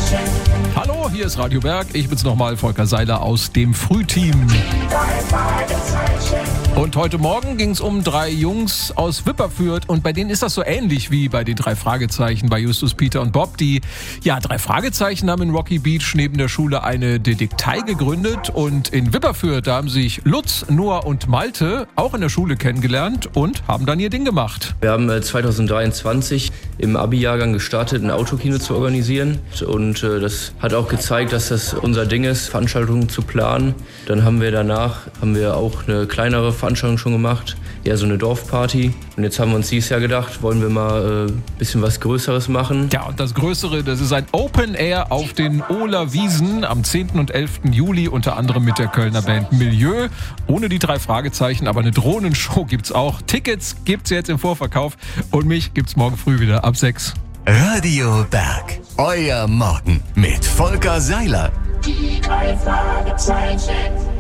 Hallo, hier ist Radio Berg. Ich bin's nochmal, Volker Seiler aus dem Frühteam. Und heute Morgen ging es um 3 Jungs aus Wipperfürth und bei denen ist das so ähnlich wie bei den 3 Fragezeichen bei Justus, Peter und Bob. Die 3 Fragezeichen haben in Rocky Beach neben der Schule eine Detektei gegründet und in Wipperfürth, da haben sich Lutz, Noah und Malte auch in der Schule kennengelernt und haben dann ihr Ding gemacht. Wir haben 2023 im Abi-Jahrgang gestartet, ein Autokino zu organisieren und das hat auch gezeigt, dass das unser Ding ist, Veranstaltungen zu planen. Dann haben wir danach auch eine kleinere Veranstaltung schon gemacht, so eine Dorfparty. Und jetzt haben wir uns dieses Jahr gedacht, wollen wir mal ein bisschen was Größeres machen. Ja, und das Größere, das ist ein Open Air auf den Ohler Wiesen am 10. und 11. Juli, unter anderem mit der Kölner Band Milieu. Ohne die 3 Fragezeichen, aber eine Drohnenshow gibt's auch. Tickets gibt's jetzt im Vorverkauf und mich gibt's morgen früh wieder ab 6. Radio Berg, euer Morgen mit Volker Seiler. Die 3 Fragezeichen.